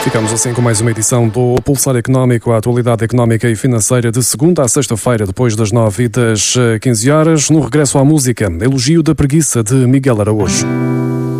Ficamos assim com mais uma edição do Pulsar Económico, a atualidade económica e financeira de segunda a sexta-feira, depois das 9 e das 15 horas. No regresso à música, elogio da preguiça de Miguel Araújo.